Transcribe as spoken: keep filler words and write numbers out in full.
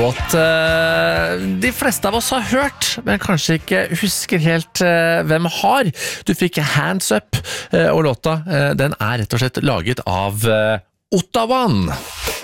låt uh, de fleste av oss har hørt, men kanskje ikke husker helt uh, hvem har. Du fikk Hands Up, uh, og låta uh, den er rett og slett laget av uh, Ottawan.